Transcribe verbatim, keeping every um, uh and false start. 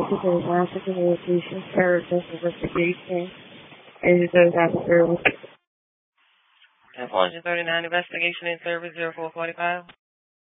two thirty-nine, communication service investigation. Agent thirty-nine service. one thirty-nine investigation in service zero four forty-five.